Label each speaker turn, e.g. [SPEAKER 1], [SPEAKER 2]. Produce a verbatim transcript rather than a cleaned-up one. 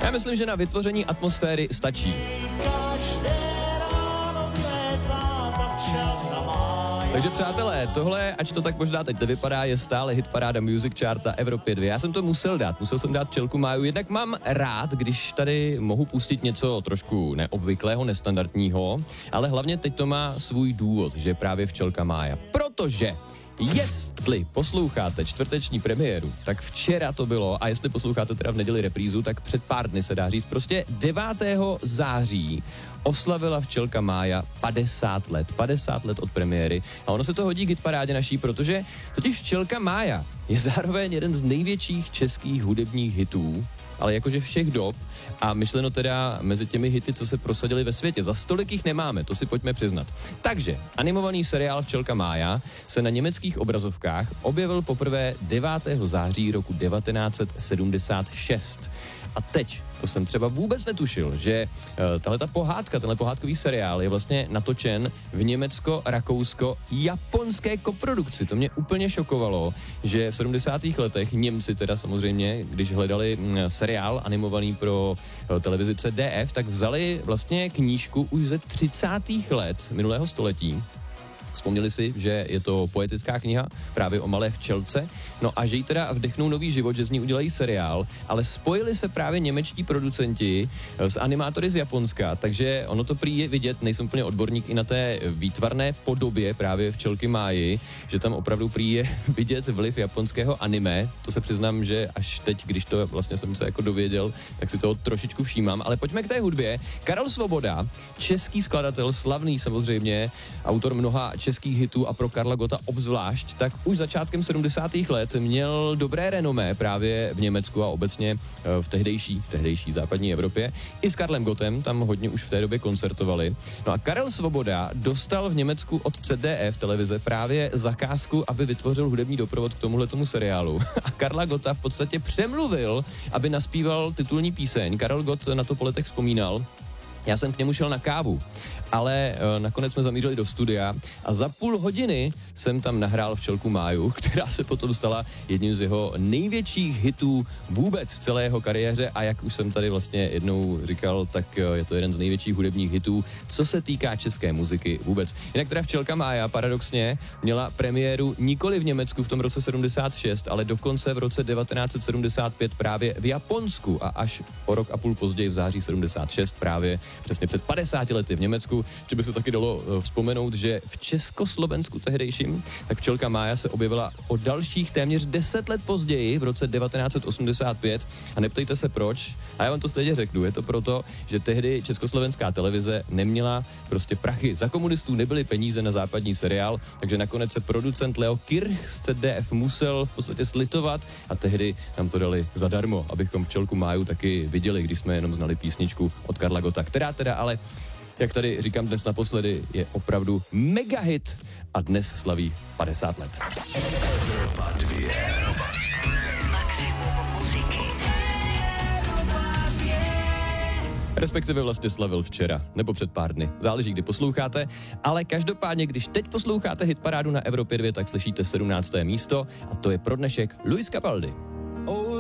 [SPEAKER 1] Já myslím, že na vytvoření atmosféry stačí. Takže přátelé, tohle, ač to tak možná teď nevypadá, je stále hitparáda Music Chart na Evropě dva. Já jsem to musel dát, musel jsem dát Včelku Máju, jednak mám rád, když tady mohu pustit něco trošku neobvyklého, nestandardního, ale hlavně teď to má svůj důvod, že je právě Včelka Mája. Protože jestli posloucháte čtvrteční premiéru, tak včera to bylo, a jestli posloucháte teda v neděli reprízu, tak před pár dny se dá říct, prostě devátého září oslavila Včelka Mája padesát let. padesát let od premiéry. A ono se to hodí k hitparádě naší, protože totiž Včelka Mája je zároveň jeden z největších českých hudebních hitů, ale jakože všech dob, a myšleno teda mezi těmi hity, co se prosadily ve světě. Za stolik jich nemáme, to si pojďme přiznat. Takže animovaný seriál Včelka Mája se na německých obrazovkách objevil poprvé devátého září roku devatenáct set sedmdesát šest. A teď, to jsem třeba vůbec netušil, že uh, tahleta pohádka, tenhle pohádkový seriál je vlastně natočen v německo-rakousko-japonské koprodukci. To mě úplně šokovalo, že v sedmdesátých letech Němci teda samozřejmě, když hledali mm, seriál animovaný pro uh, televizi C D F, tak vzali vlastně knížku už ze třicátých let minulého století. Vzpomněli si, že je to poetická kniha právě o malé včelce, no a že jí teda vdechnou nový život, že z ní udělají seriál, ale spojili se právě němečtí producenti s animátory z Japonska, takže ono to prý je vidět, nejsem úplně odborník i na té výtvarné podobě právě Včelky Máji, že tam opravdu prý je vidět vliv japonského anime, to se přiznám, že až teď, když to vlastně jsem se jako dověděl, tak si toho trošičku všímám, ale pojďme k té hudbě. Karel Svoboda, český skladatel, slavný samozřejmě, autor mnoha českých hitů a pro Karla Gotta obzvlášť, tak už začátkem sedmdesátých let měl dobré renomé právě v Německu a obecně v tehdejší, tehdejší západní Evropě. I s Karlem Gottem tam hodně už v té době koncertovali. No a Karel Svoboda dostal v Německu od C D F televize právě zakázku, aby vytvořil hudební doprovod k tomuhletomu seriálu. A Karla Gotta v podstatě přemluvil, aby naspíval titulní píseň. Karel Gott na to po letech vzpomínal. Já jsem k němu šel na kávu, ale e, nakonec jsme zamířili do studia a za půl hodiny jsem tam nahrál Včelku Máju, která se potom stala jedním z jeho největších hitů vůbec v celé jeho kariéře a jak už jsem tady vlastně jednou říkal, tak e, je to jeden z největších hudebních hitů, co se týká české muziky vůbec. Jinak teda Včelka Mája paradoxně měla premiéru nikoli v Německu v tom roce sedmdesát šest, ale dokonce v roce devatenáct set sedmdesát pět právě v Japonsku a až o rok a půl později v září sedmdesát šest právě přesně před padesáti lety v Německu, že by se taky dalo vzpomenout, že v Československu tehdejším, tak Včelka Mája se objevila o dalších téměř deset let později, v roce devatenáct set osmdesát pět a neptejte se proč, a já vám to stejně řeknu, je to proto, že tehdy československá televize neměla prostě prachy. Za komunistů nebyly peníze na západní seriál, takže nakonec se producent Leo Kirch z C D F musel v podstatě slitovat a tehdy nám to dali zadarmo, abychom Včelku Máju taky viděli, když jsme jenom znali písničku od Karla Gotta, která teda ale, jak tady říkám dnes naposledy, je opravdu mega hit a dnes slaví padesát let.
[SPEAKER 2] Evropa dvě. Maximum muziky.
[SPEAKER 1] Respektive vlastně slavil včera, nebo před pár dny. Záleží, kdy posloucháte, ale každopádně, když teď posloucháte hitparádu na Evropě dva, tak slyšíte sedmnácté místo a to je pro dnešek Luis Capaldi.